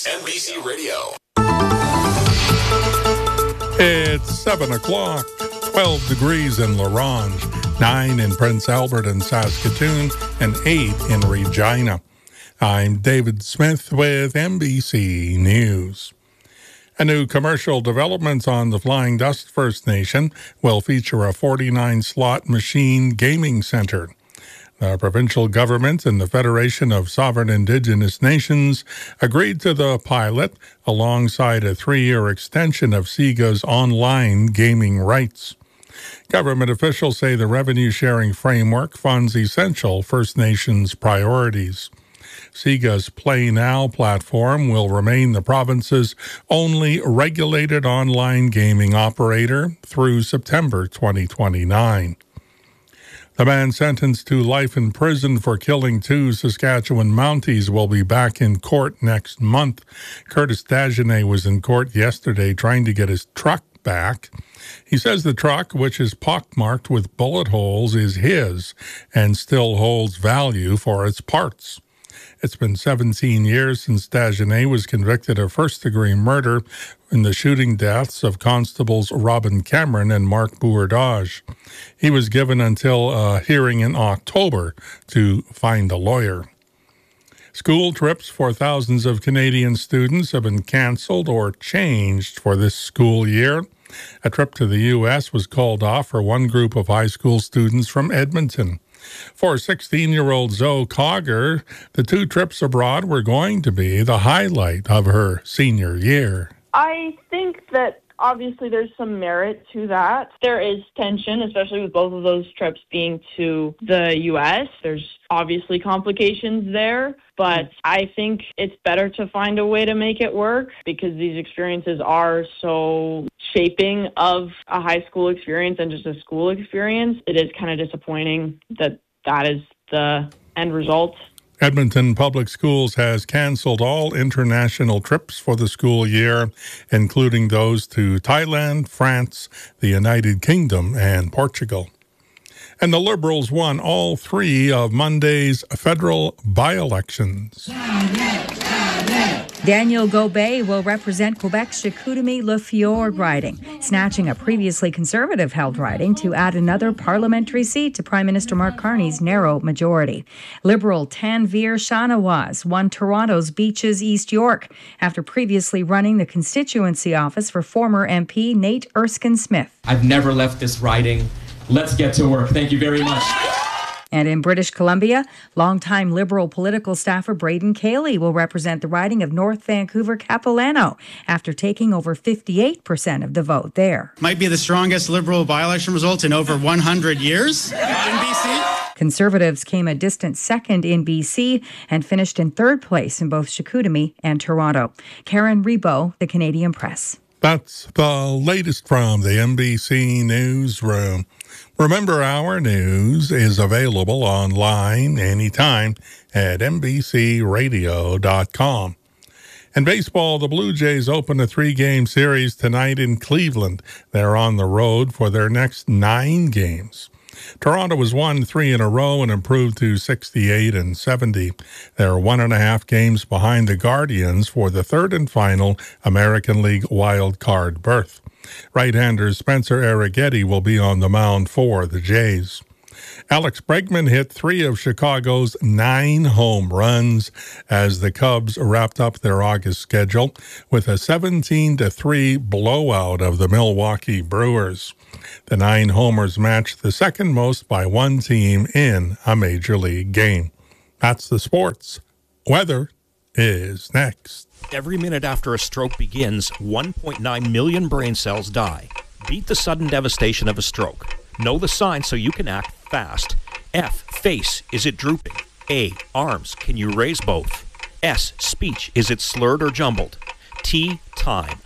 NBC Radio. It's 7 o'clock, 12 degrees in La Ronge, 9 in Prince Albert and Saskatoon, and 8 in Regina. I'm David Smith with NBC News. A new commercial development on the Flying Dust First Nation will feature a 49-slot machine gaming center. The provincial government and the Federation of Sovereign Indigenous Nations agreed to the pilot alongside a 3-year extension of SIGA's online gaming rights. Government officials say the revenue-sharing framework funds essential First Nations priorities. SIGA's Play Now platform will remain the province's only regulated online gaming operator through September 2029. The man sentenced to life in prison for killing 2 Saskatchewan Mounties will be back in court next month. Curtis Dagenet was in court yesterday trying to get his truck back. He says the truck, which is pockmarked with bullet holes, is his and still holds value for its parts. It's been 17 years since Dagenet was convicted of first-degree murder in the shooting deaths of Constables Robin Cameron and Mark Bourdage. He was given until a hearing in October to find a lawyer. School trips for thousands of Canadian students have been canceled or changed for this school year. A trip to the U.S. was called off for one group of high school students from Edmonton. For 16-year-old Zoe Cogger, the 2 trips abroad were going to be the highlight of her senior year. I think that obviously there's some merit to that. There is tension, especially with both of those trips being to the U.S. There's obviously complications there, but I think it's better to find a way to make it work because these experiences are so shaping of a high school experience and just a school experience. It is kind of disappointing that that is the end result. Edmonton Public Schools has canceled all international trips for the school year, including those to Thailand, France, the United Kingdom, and Portugal. And the Liberals won all 3 of Monday's federal by-elections. Daniel Gobet will represent Quebec's Chicoutimi-Le Fjord riding, snatching a previously Conservative-held riding to add another parliamentary seat to Prime Minister Mark Carney's narrow majority. Liberal Tanvir Shanawaz won Toronto's Beaches East York after previously running the constituency office for former MP Nate Erskine-Smith. I've never left this riding. Let's get to work. Thank you very much. And in British Columbia, longtime Liberal political staffer Braden Cayley will represent the riding of North Vancouver Capilano after taking over 58% of the vote there. Might be the strongest Liberal by-election result in over 100 years in BC. Conservatives came a distant second in BC and finished in 3rd place in both Chicoutimi and Toronto. Karen Rebo, The Canadian Press. That's the latest from the NBC Newsroom. Remember, our news is available online anytime at NBCRadio.com. In baseball, the Blue Jays open a 3-game series tonight in Cleveland. They're on the road for their next 9 games. Toronto has won 3 in a row and improved to 68 and 70. They're 1.5 games behind the Guardians for the 3rd and final American League wild card berth. Right-hander Spencer Arrighetti will be on the mound for the Jays. Alex Bregman hit 3 of Chicago's 9 home runs as the Cubs wrapped up their August schedule with a 17-3 blowout of the Milwaukee Brewers. The 9 homers matched the second most by one team in a Major League game. That's the sports. Weather is next. Every minute after a stroke begins, 1.9 million brain cells die. Beat the sudden devastation of a stroke. Know the signs so you can act fast. F, face, is it drooping? A, arms, can you raise both? S, speech, is it slurred or jumbled? T, time.